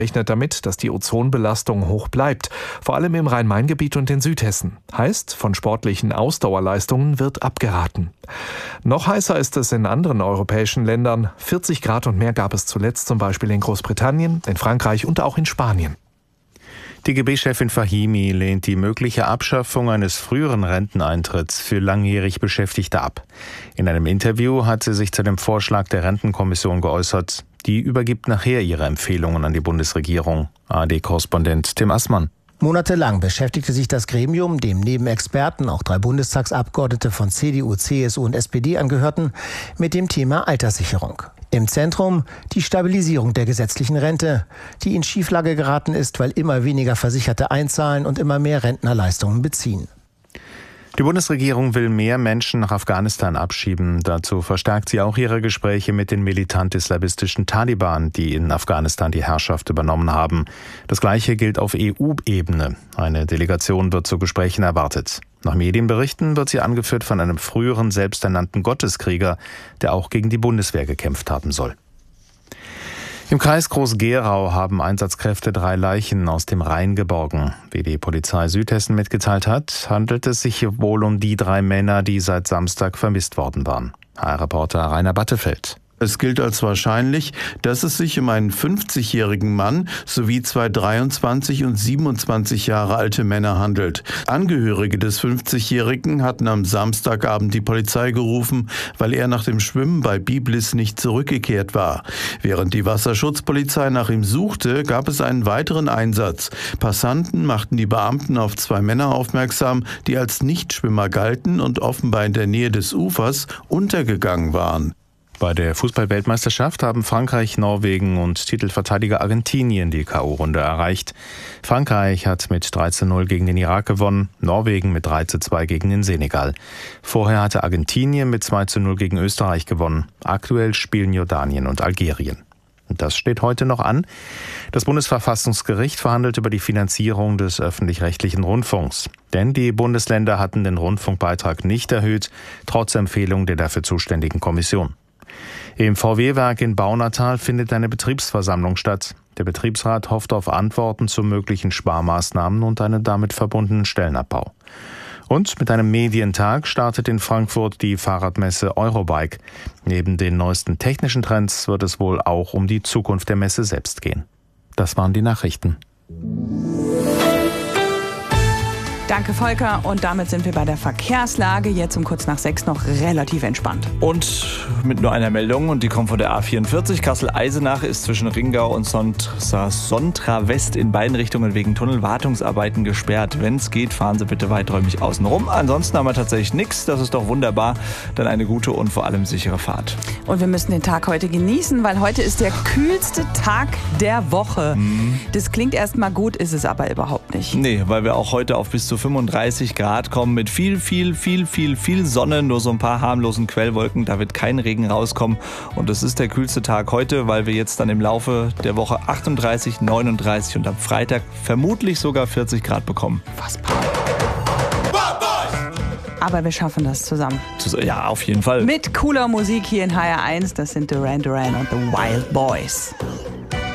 rechnet damit, dass die Ozonbelastung hoch bleibt, vor allem im Rhein-Main-Gebiet und in Südhessen. Heißt, von sportlichen Ausdauerleistungen wird abgeraten. Noch heißer ist es in anderen europäischen Ländern. 40 Grad und mehr gab es zuletzt zum Beispiel in Großbritannien, in Frankreich und auch in Spanien. DGB-Chefin Fahimi lehnt die mögliche Abschaffung eines früheren Renteneintritts für langjährig Beschäftigte ab. In einem Interview hat sie sich zu dem Vorschlag der Rentenkommission geäußert. Die übergibt nachher ihre Empfehlungen an die Bundesregierung. ARD-Korrespondent Tim Assmann. Monatelang beschäftigte sich das Gremium, dem neben Experten auch 3 Bundestagsabgeordnete von CDU, CSU und SPD angehörten, mit dem Thema Alterssicherung. Im Zentrum die Stabilisierung der gesetzlichen Rente, die in Schieflage geraten ist, weil immer weniger Versicherte einzahlen und immer mehr Rentner Leistungen beziehen. Die Bundesregierung will mehr Menschen nach Afghanistan abschieben. Dazu verstärkt sie auch ihre Gespräche mit den militant-islamistischen Taliban, die in Afghanistan die Herrschaft übernommen haben. Das Gleiche gilt auf EU-Ebene. Eine Delegation wird zu Gesprächen erwartet. Nach Medienberichten wird sie angeführt von einem früheren selbsternannten Gotteskrieger, der auch gegen die Bundeswehr gekämpft haben soll. Im Kreis Groß-Gerau haben Einsatzkräfte 3 Leichen aus dem Rhein geborgen. Wie die Polizei Südhessen mitgeteilt hat, handelt es sich wohl um die 3 Männer, die seit Samstag vermisst worden waren. HR-Reporter Rainer Battefeld. Es gilt als wahrscheinlich, dass es sich um einen 50-jährigen Mann sowie 2 23 und 27 Jahre alte Männer handelt. Angehörige des 50-Jährigen hatten am Samstagabend die Polizei gerufen, weil er nach dem Schwimmen bei Biblis nicht zurückgekehrt war. Während die Wasserschutzpolizei nach ihm suchte, gab es einen weiteren Einsatz. Passanten machten die Beamten auf 2 Männer aufmerksam, die als Nichtschwimmer galten und offenbar in der Nähe des Ufers untergegangen waren. Bei der Fußball-Weltmeisterschaft haben Frankreich, Norwegen und Titelverteidiger Argentinien die K.O.-Runde erreicht. Frankreich hat mit 3:0 gegen den Irak gewonnen, Norwegen mit 3:2 gegen den Senegal. Vorher hatte Argentinien mit 2:0 gegen Österreich gewonnen. Aktuell spielen Jordanien und Algerien. Und das steht heute noch an. Das Bundesverfassungsgericht verhandelt über die Finanzierung des öffentlich-rechtlichen Rundfunks. Denn die Bundesländer hatten den Rundfunkbeitrag nicht erhöht, trotz Empfehlung der dafür zuständigen Kommission. Im VW-Werk in Baunatal findet eine Betriebsversammlung statt. Der Betriebsrat hofft auf Antworten zu möglichen Sparmaßnahmen und einen damit verbundenen Stellenabbau. Und mit einem Medientag startet in Frankfurt die Fahrradmesse Eurobike. Neben den neuesten technischen Trends wird es wohl auch um die Zukunft der Messe selbst gehen. Das waren die Nachrichten. Danke, Volker. Und damit sind wir bei der Verkehrslage. Jetzt um kurz nach 6 noch relativ entspannt. Und mit nur einer Meldung, und die kommt von der A44. Kassel-Eisenach ist zwischen Ringau und Sontra West in beiden Richtungen wegen Tunnelwartungsarbeiten gesperrt. Wenn es geht, fahren Sie bitte weiträumig außen rum. Ansonsten haben wir tatsächlich nichts. Das ist doch wunderbar. Dann eine gute und vor allem sichere Fahrt. Und wir müssen den Tag heute genießen, weil heute ist der kühlste Tag der Woche. Das klingt erstmal gut, ist es aber überhaupt nicht. Nee, weil wir auch heute auf bis zu 35 Grad kommen mit viel Sonne, nur so ein paar harmlosen Quellwolken. Da wird kein Regen rauskommen. Und es ist der kühlste Tag heute, weil wir jetzt dann im Laufe der Woche 38, 39 und am Freitag vermutlich sogar 40 Grad bekommen. Was? Aber wir schaffen das zusammen. Ja, auf jeden Fall. Mit cooler Musik hier in HR1. Das sind Duran Duran und The Wild Boys.